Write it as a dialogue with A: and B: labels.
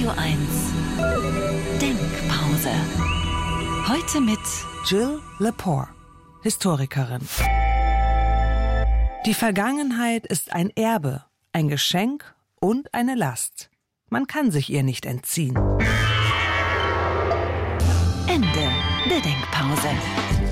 A: Radio 1 Denkpause. Heute mit
B: Jill Lepore, Historikerin. Die Vergangenheit ist ein Erbe, ein Geschenk und eine Last. Man kann sich ihr nicht entziehen.
A: Ende der Denkpause.